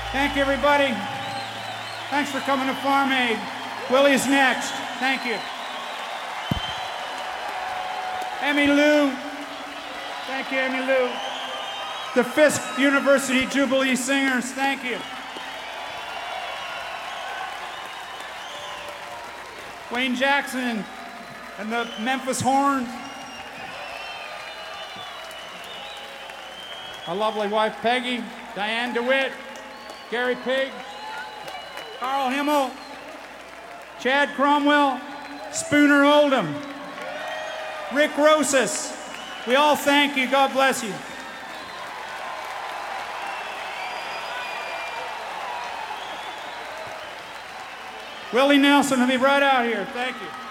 Thank you, everybody. Thanks for coming to Farm Aid. Willie's next. Thank you. Emmy Lou. Thank you, Emmy Lou. The Fisk University Jubilee Singers. Thank you. Wayne Jackson and the Memphis Horns. My lovely wife, Peggy. Diane DeWitt. Gary Pig. Carl Himmel. Chad Cromwell. Spooner Oldham. Rick Rosas. We all thank you. God bless you. Willie Nelson will be right out here. Thank you.